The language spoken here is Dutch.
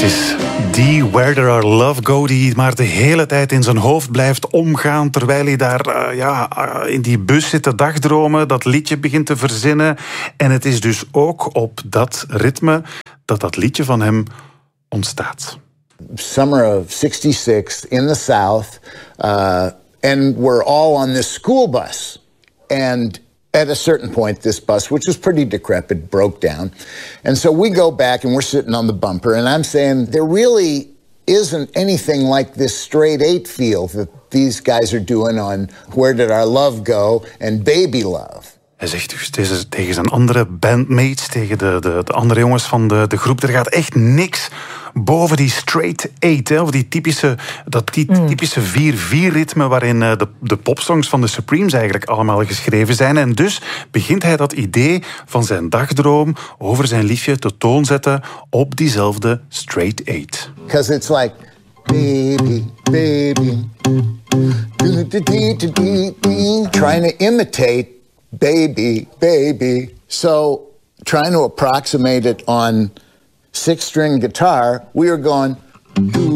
is die Where There Are Love Go die maar de hele tijd in zijn hoofd blijft omgaan terwijl hij daar in die bus zit te dagdromen, dat liedje begint te verzinnen. En het is dus ook op dat ritme dat liedje van hem ontstaat. Summer of 66 in the South, and we're all on this school bus. And at a certain point, this bus, which was pretty decrepit, broke down. And so we go back and we're sitting on the bumper, and I'm saying there really isn't anything like this straight eight feel that these guys are doing on Where Did Our Love Go and Baby Love. Hij zegt dus tegen zijn andere bandmates, tegen de andere jongens van de groep, er gaat echt niks boven die straight eight, hè, of die typische 4/4-ritme waarin de popsongs van de Supremes eigenlijk allemaal geschreven zijn. En dus begint hij dat idee van zijn dagdroom over zijn liefje te toon zetten op diezelfde straight eight. Because it's like, baby, baby, trying to imitate baby, baby. So trying to approximate it on 6-string guitar, we were going